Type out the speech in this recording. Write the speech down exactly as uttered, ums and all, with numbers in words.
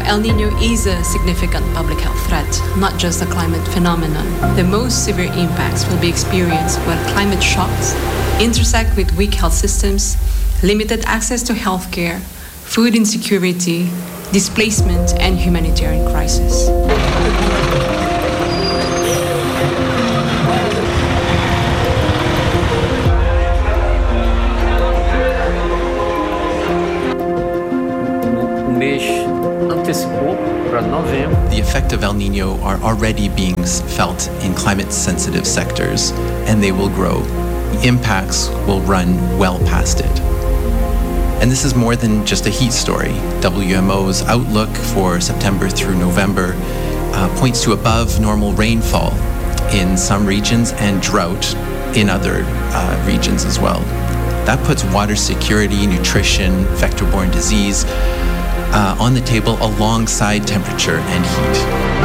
El Nino is a significant public health threat, not just a climate phenomenon. The most severe impacts will be experienced when climate shocks intersect with weak health systems, limited access to healthcare, food insecurity, displacement, and humanitarian crisis. The effect of El Nino are already being felt in climate-sensitive sectors, and they will grow. The impacts will run well past it. And this is more than just a heat story. W M O's outlook for September through November uh, points to above normal rainfall in some regions and drought in other uh, regions as well. That puts water security, nutrition, vector-borne disease uh, on the table alongside temperature and heat.